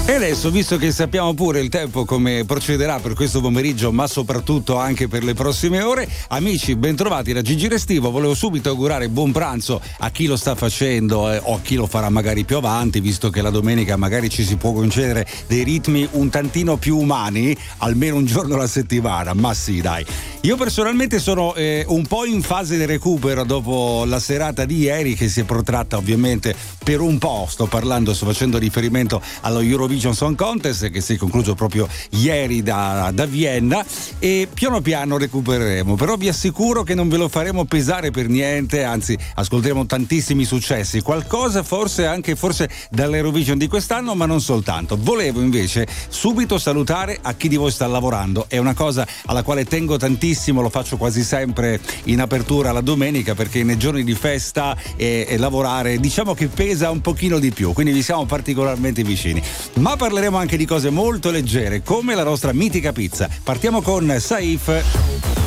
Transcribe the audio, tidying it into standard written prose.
E adesso, visto che sappiamo pure il tempo come procederà per questo pomeriggio, ma soprattutto anche per le prossime ore, amici, bentrovati da Gigi Restivo. Volevo subito augurare buon pranzo a chi lo sta facendo o a chi lo farà magari più avanti, visto che la domenica magari ci si può concedere dei ritmi un tantino più umani, almeno un giorno alla settimana. Ma sì, dai. Io personalmente sono un po' in fase di recupero dopo la serata di ieri, che si è protratta ovviamente per un po'. Sto facendo riferimento allo Eurovision Song Contest, che si è concluso proprio ieri da Vienna, e piano piano recupereremo. Però vi assicuro che non ve lo faremo pesare per niente, anzi ascolteremo tantissimi successi, qualcosa forse dall'Eurovision di quest'anno, ma non soltanto. Volevo invece subito salutare a chi di voi sta lavorando. È una cosa alla quale tengo tantissimo, lo faccio quasi sempre in apertura la domenica, perché nei giorni di festa e lavorare diciamo che pesa un pochino di più, quindi vi siamo particolarmente vicini. Ma parleremo anche di cose molto leggere, come la nostra mitica pizza. Partiamo con Saif.